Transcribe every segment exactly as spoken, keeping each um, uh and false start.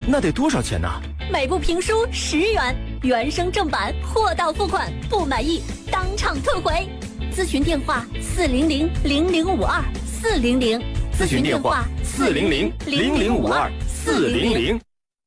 那得多少钱呢？ 每部评书十元，原声正版，货到付款，不满意当场退回。咨询电话：四零零零零五二四零零。 咨询电话：四零零零零五二四零零。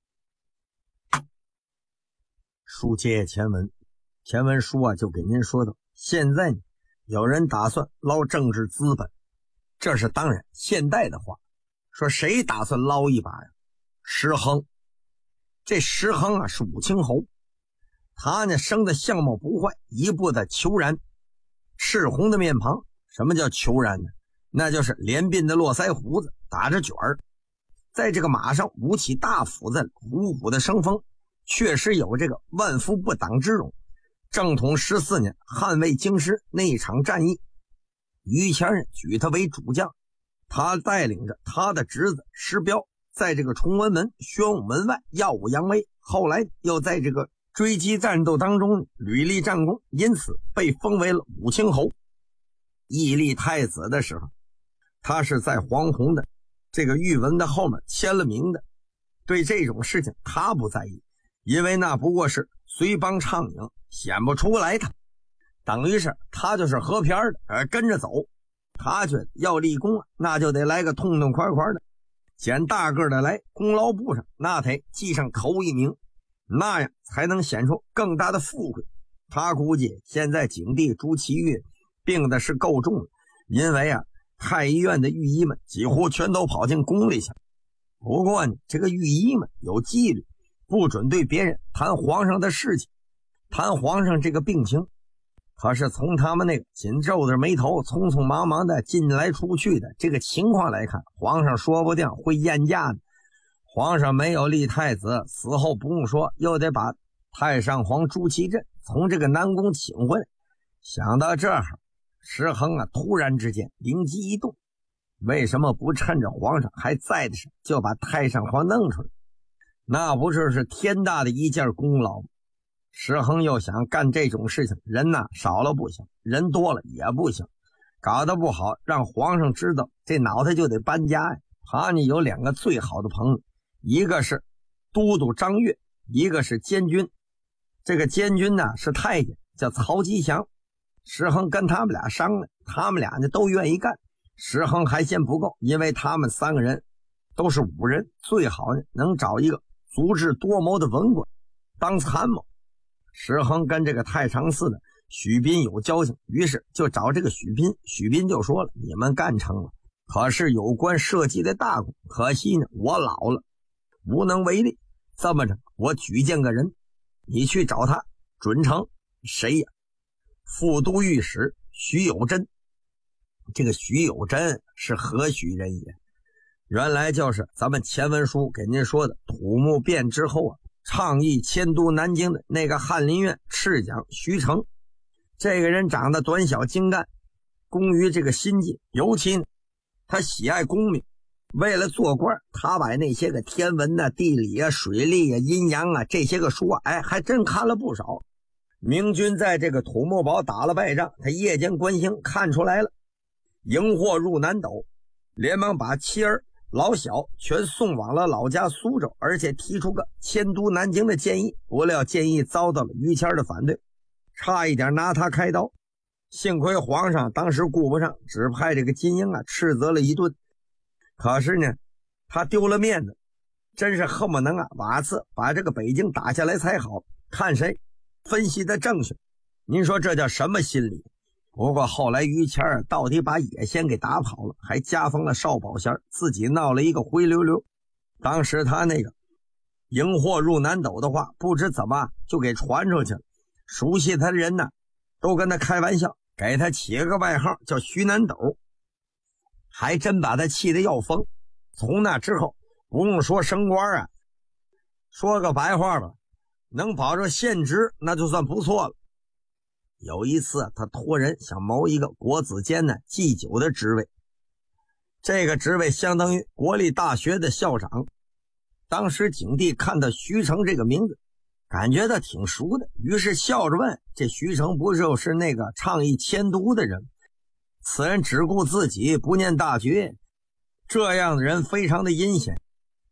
书接前文，前文书啊就给您说到，现在呢有人打算捞政治资本，这是当然现代的话。说谁打算捞一把呀？石亨。这石亨啊是武清侯，他呢生的相貌不坏，一步的虬髯，赤红的面庞。什么叫虬髯呢？那就是连鬓的络腮胡子，打着卷儿，在这个马上舞起大斧子，虎虎的生风，确实有这个万夫不挡之勇。正统十四年汉魏京师那一场战役，于谦人举他为主将，他带领着他的侄子石彪，在这个崇文门、宣武门外耀武扬威，后来又在这个追击战斗当中屡立战功，因此被封为了武清侯。义立太子的时候，他是在黄洪的这个玉文的后面签了名的。对这种事情他不在意，因为那不过是随帮畅饮，显不出来他。等于是他就是合片的，而跟着走。他觉得要立功了，那就得来个痛痛快快的，捡大个的来，功劳簿上那得记上头一名，那样才能显出更大的富贵。他估计现在景帝朱祁钰病的是够重了，因为啊太医院的御医们几乎全都跑进宫里去了。不过呢，这个御医们有纪律，不准对别人谈皇上的事情，谈皇上这个病情。可是从他们那个紧皱着眉头匆匆忙忙的进来出去的这个情况来看，皇上说不定会验驾的。皇上没有立太子，死后不用说，又得把太上皇朱祁镇从这个南宫请回来。想到这儿，石亨啊突然之间灵机一动，为什么不趁着皇上还在的时候就把太上皇弄出来？那不是是天大的一件功劳吗？石亨又想干这种事情，人呐少了不行，人多了也不行，搞得不好让皇上知道，这脑袋就得搬家呀。他呢有两个最好的朋友，一个是都督张悦，一个是监军。这个监军呢是太监，叫曹吉祥。石亨跟他们俩商量，他们俩呢都愿意干。石亨还嫌不够，因为他们三个人都是武人，最好呢能找一个足智多谋的文官当参谋。石亨跟这个太常寺的许斌有交情，于是就找这个许斌。许斌就说了，你们干成了，可是有关社稷的大功，可惜呢我老了无能为力。这么着，我举荐个人，你去找他准成。谁呀？副都御史徐有贞。这个徐有贞是何许人也？原来就是咱们前文书给您说的土木变之后啊，倡议迁都南京的那个翰林院侍讲徐成。这个人长得短小精干，工于这个心计，尤其呢他喜爱功名。为了做官，他把那些个天文啊、地理啊、水利啊、阴阳啊这些个书啊，哎，还真看了不少。明军在这个土木堡打了败仗，他夜间观星看出来了，荧惑入南斗，连忙把妻儿老小全送往了老家苏州，而且提出个迁都南京的建议。不料建议遭到了于谦的反对，差一点拿他开刀。幸亏皇上当时顾不上，只派这个金鹰啊斥责了一顿。可是呢他丢了面子，真是恨不能啊瓦刺把这个北京打下来才好，看谁分析的正确。您说这叫什么心理？不过后来于谦儿到底把野仙给打跑了，还加封了少保衔，自己闹了一个灰溜溜。当时他那个荧惑入南斗的话不知怎么就给传出去了，熟悉他的人呢都跟他开玩笑，给他起了个外号叫徐南斗，还真把他气得要疯。从那之后不用说升官啊，说个白话吧，能保着现职那就算不错了。有一次他托人想谋一个国子监的祭酒的职位，这个职位相当于国立大学的校长。当时景帝看到徐成这个名字，感觉他挺熟的，于是笑着问，这徐成不就是那个倡议迁都的人？此人只顾自己不念大局，这样的人非常的阴险。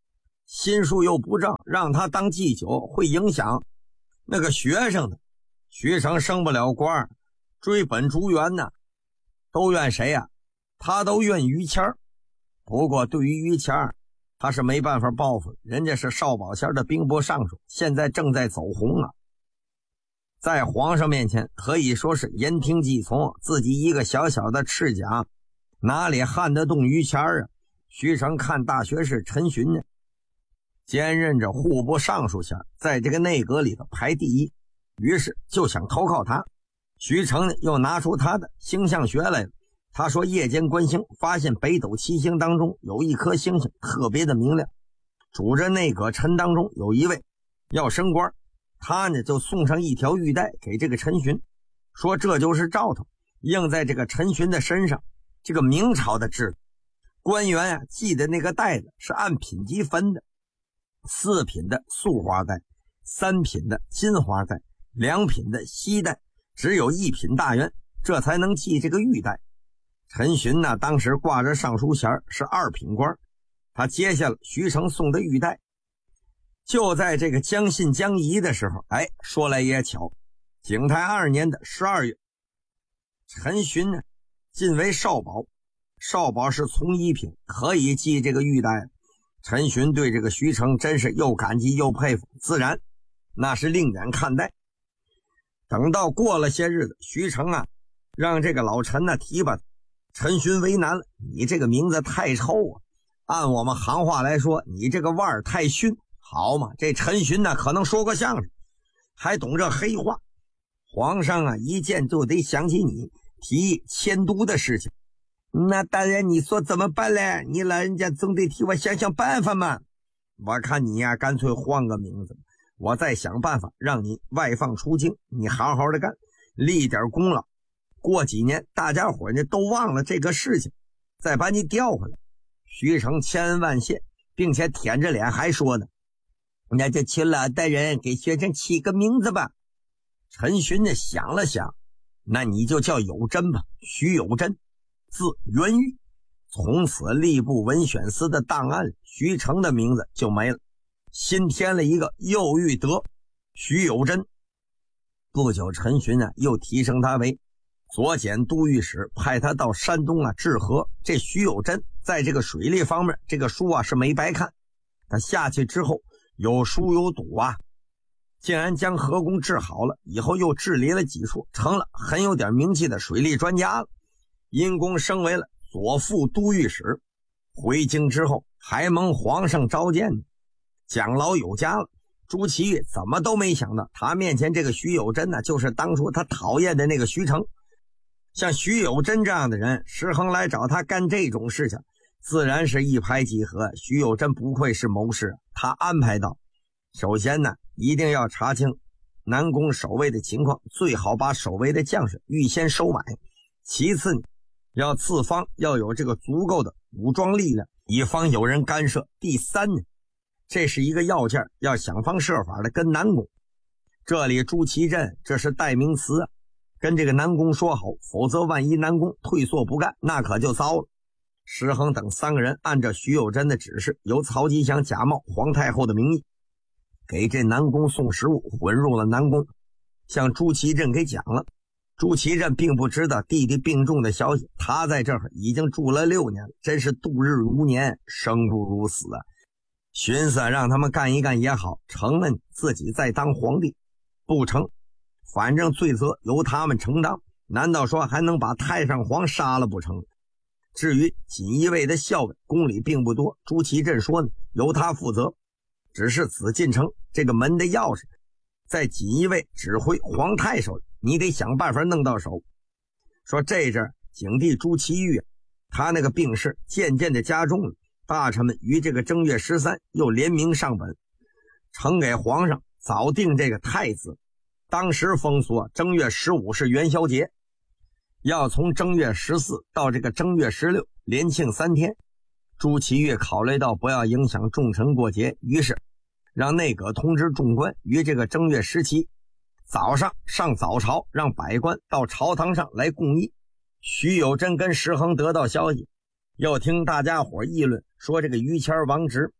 心术又不正，让他当祭酒会影响那个学生的。徐成升不了官，追本逐源呢，都怨谁呀、啊？他都怨于谦儿。不过对于于谦儿，他是没办法报复，人家是少保县的兵部尚书，现在正在走红啊，在皇上面前可以说是言听计从，自己一个小小的赤甲哪里撼得动于谦儿啊？徐成看大学士陈询呢，兼任着户部尚书衔，在这个内阁里头排第一，于是就想投靠他。徐成呢又拿出他的星象学来了。他说夜间观星，发现北斗七星当中有一颗星星特别的明亮，主着内阁臣当中有一位要升官，他呢就送上一条玉带给这个陈询，说这就是兆头，印在这个陈询的身上。这个明朝的制度，官员啊系的那个带子是按品级分的，四品的素花带，三品的金花带，两品的锡带，只有一品大员这才能系这个玉带。陈询呢当时挂着尚书衔，是二品官，他接下了徐成送的玉带。就在这个将信将疑的时候，哎，说来也巧，景泰二年的十二月，陈询呢晋为少保，少保是从一品，可以系这个玉带。陈询对这个徐成真是又感激又佩服，自然那是另眼看待。等到过了些日子，徐成啊让这个老陈呢提拔陈询为难了，你这个名字太臭啊，按我们行话来说，你这个腕儿太逊，好嘛？这陈询呢可能说过相声，还懂这黑话。皇上啊一见就得想起你提议迁都的事情，那大人你说怎么办嘞？你老人家总得替我想想办法嘛。我看你呀干脆换个名字，我再想办法让你外放出京，你好好的干，立点功劳，过几年大家伙呢都忘了这个事情，再把你调回来。徐成千恩万谢，并且舔着脸还说呢，那就请老大人给学生起个名字吧。陈询呢想了想，那你就叫有贞吧，徐有贞，字元玉。从此吏部文选司的档案，徐成的名字就没了，新添了一个右玉德，徐有贞。不久陈询啊又提升他为左检都御史，派他到山东啊治河。这徐有贞在这个水利方面，这个书啊是没白看，他下去之后有书有赌啊，竟然将河工治好了，以后又治理了几处，成了很有点名气的水利专家了，因功升为了左副都御史。回京之后还蒙皇上召见，奖劳有加了。朱祁钰怎么都没想到，他面前这个徐有贞呢，就是当初他讨厌的那个徐成。像徐有贞这样的人，石恒来找他干这种事情，自然是一拍即合。徐有贞不愧是谋士，他安排到，首先呢一定要查清南宫守卫的情况，最好把守卫的将士预先收买。其次呢，要四方要有这个足够的武装力量，以防有人干涉。第三呢，这是一个要件，要想方设法的跟南宫，这里朱祁镇这是代名词啊，跟这个南宫说好，否则万一南宫退缩不干，那可就糟了。石恒等三个人按照徐有贞的指示，由曹吉祥假冒皇太后的名义，给这南宫送食物，混入了南宫，向朱祁镇给讲了。朱祁镇并不知道弟弟病重的消息，他在这儿已经住了六年了，真是度日如年，生不如死啊。寻思让他们干一干也好，承认自己在当皇帝，不成，反正罪责由他们承担，难道说还能把太上皇杀了不成？至于锦衣卫的校尉公里并不多，朱祁镇说呢，由他负责，只是紫禁城这个门的钥匙在锦衣卫指挥皇太手里，你得想办法弄到手。说这阵景帝朱祁钰他那个病势渐渐的加重了，大臣们于这个正月十三又联名上本，呈给皇上早定这个太子。当时风俗正月十五是元宵节，要从正月十四到这个正月十六连庆三天。朱祁钰考虑到不要影响众臣过节，于是让内阁通知众官于这个正月十七早上上早朝，让百官到朝堂上来供议。徐有贞跟石恒得到消息，又听大家伙议论说这个于谦王直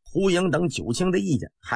胡英等九卿的意见还